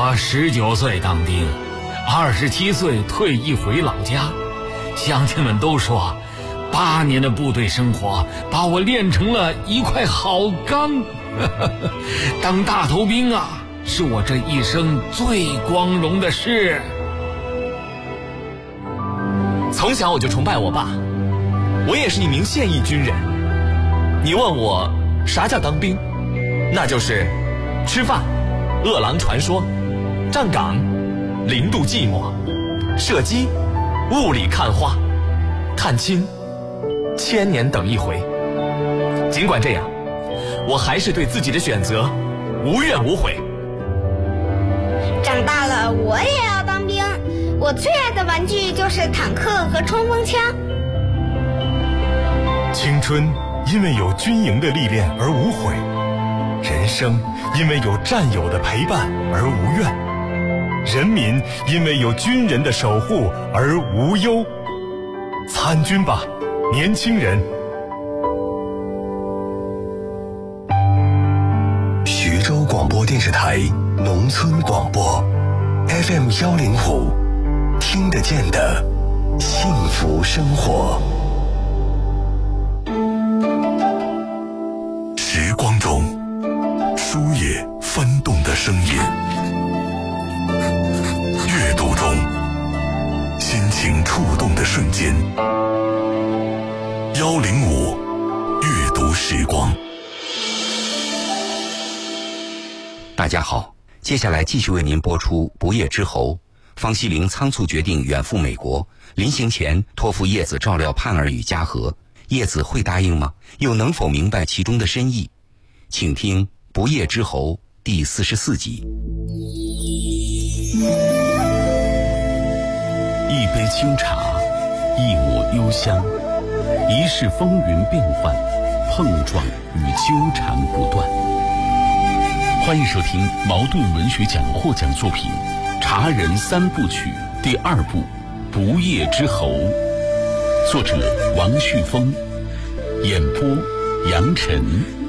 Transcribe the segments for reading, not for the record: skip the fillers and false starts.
我19岁当兵，27岁退役回老家。乡亲们都说，8年的部队生活把我练成了一块好钢。当大头兵啊，是我这一生最光荣的事。 从小我就崇拜我爸，我也是一名现役军人。你问我啥叫当兵，那就是吃饭、饿狼传说、站岗、0度寂寞、射击、雾里看花、探亲、千年等一回。尽管这样，我还是对自己的选择无怨无悔。 长大了我也要当兵，我最爱的玩具就是坦克和冲锋枪。 青春因为有军营的历练而无悔，人生因为有战友的陪伴而无怨，人民因为有军人的守护而无忧。参军吧，年轻人！ 徐州广播电视台农村广播 FM105，听得见的幸福生活。时光中书页翻动的声音，阅读中心情触动的瞬间。105阅读时光。 大家好，接下来继续为您播出《不夜之侯》。方希龄仓促决定远赴美国，临行前托付叶子照料盼儿与家和，叶子会答应吗？又能否明白其中的深意？请听《不夜之侯》第44集。 一杯清茶，一抹幽香，一世风云变幻，碰撞与纠缠不断。欢迎收听茅盾文学奖获奖作品《茶人3部曲》第2部《不夜之侯》，作者王旭峰，演播杨晨。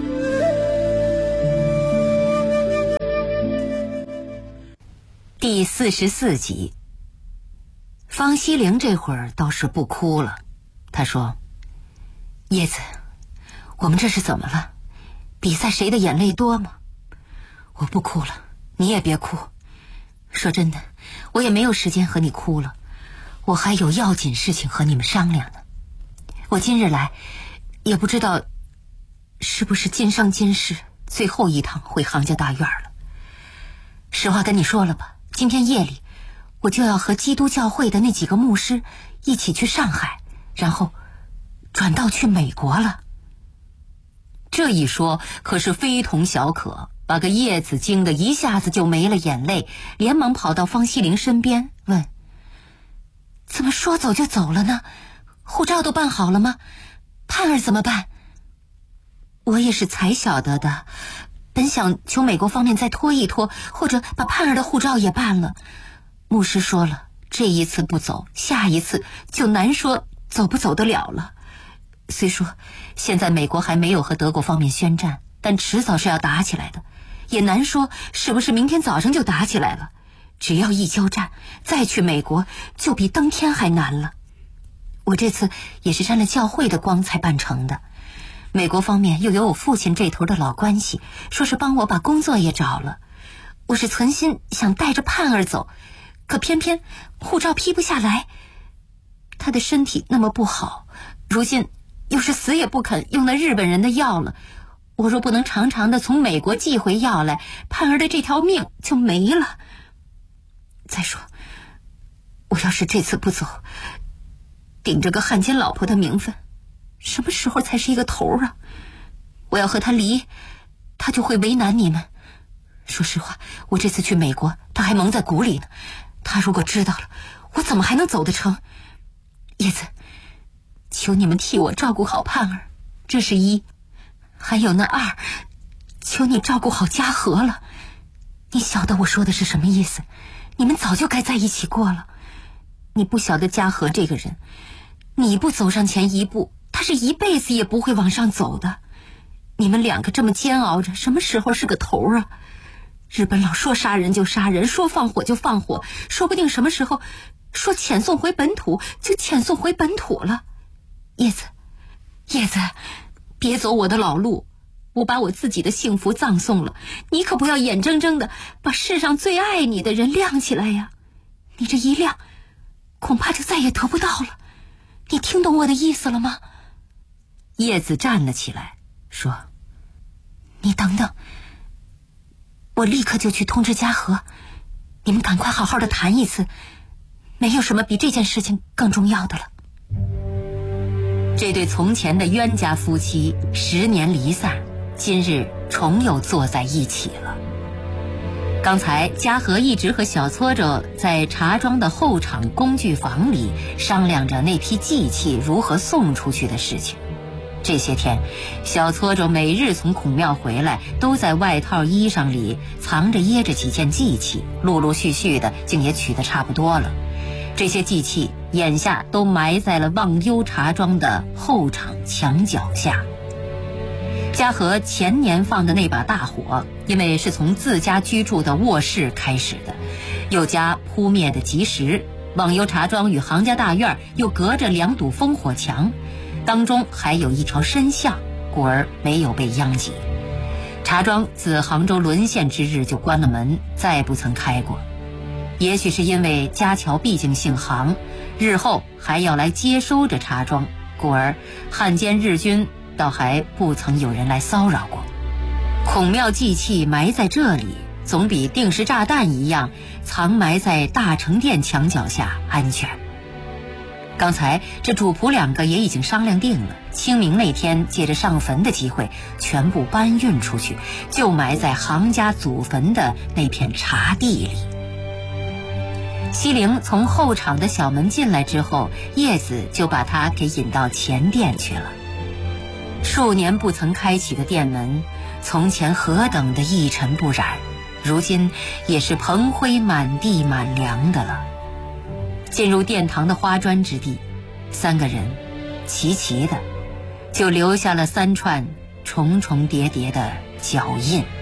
第44集。方希龄这会儿倒是不哭了，他说：叶子，我们这是怎么了？比赛谁的眼泪多吗？我不哭了，你也别哭。说真的，我也没有时间和你哭了，我还有要紧事情和你们商量呢。我今日来，也不知道是不是今生今世最后一趟回杭家大院了。实话跟你说了吧，今天夜里我就要和基督教会的那几个牧师一起去上海，然后转道去美国了。这一说可是非同小可，把个叶子惊得一下子就没了眼泪，连忙跑到方希龄身边问：怎么说走就走了呢？护照都办好了吗？盼儿怎么办？我也是才晓得的，本想求美国方面再拖一拖，或者把盼儿的护照也办了。牧师说了，这一次不走，下一次就难说走不走得了了。虽说现在美国还没有和德国方面宣战，但迟早是要打起来的，也难说是不是明天早上就打起来了。只要一交战，再去美国就比登天还难了。我这次也是沾了教会的光才办成的，美国方面又有我父亲这头的老关系，说是帮我把工作也找了。我是存心想带着盼儿走，可偏偏护照批不下来。他的身体那么不好，如今又是死也不肯用那日本人的药了，我若不能常常的从美国寄回药来，盼儿的这条命就没了。再说我要是这次不走，顶着个汉奸老婆的名分，什么时候才是一个头啊？我要和他离，他就会为难你们。说实话，我这次去美国，他还蒙在鼓里呢，他如果知道了，我怎么还能走得成？叶子，求你们替我照顾好盼儿，这是一。还有那2，求你照顾好家和了。你晓得我说的是什么意思？你们早就该在一起过了。你不晓得家和这个人，你不走上前一步，他是一辈子也不会往上走的。你们2个这么煎熬着，什么时候是个头啊？ 日本佬说杀人就杀人，说放火就放火，说不定什么时候说遣送回本土就遣送回本土了。叶子，别走我的老路，我把我自己的幸福葬送了，你可不要眼睁睁的把世上最爱你的人亮起来呀！你这一亮，恐怕就再也得不到了。你听懂我的意思了吗？叶子站了起来，说：“你等等，我立刻就去通知嘉禾，你们赶快好好的谈一次，没有什么比这件事情更重要的了。”这对从前的冤家夫妻10年离散，今日重又坐在一起了。刚才嘉禾一直和小搓着在茶庄的后场工具房里商量着那批祭器如何送出去的事情。这些天，小搓着每日从孔庙回来，都在外套衣裳里藏着掖着几件祭器，陆陆续续的竟也取得差不多了。这些祭器眼下都埋在了忘忧茶庄的后场墙角下。嘉禾前年放的那把大火，因为是从自家居住的卧室开始的，又加扑灭的及时，忘忧茶庄与杭家大院又隔着2堵烽火墙，当中还有一条深巷，故而没有被殃及。茶庄自杭州沦陷之日就关了门，再不曾开过。也许是因为家乔毕竟姓杭，日后还要来接收着茶庄，故而汉奸日军倒还不曾有人来骚扰过。孔庙祭器埋在这里，总比定时炸弹一样藏埋在大成殿墙角下安全。刚才这主仆2个也已经商量定了，清明那天借着上坟的机会，全部搬运出去，就埋在杭家祖坟的那片茶地里。西陵从后场的小门进来之后，叶子就把他给引到前殿去了。数年不曾开启的殿门，从前何等的一尘不染，如今也是蓬灰满地满梁的了。进入殿堂的花砖之地，3个人齐齐的就留下了3串重重叠叠的脚印。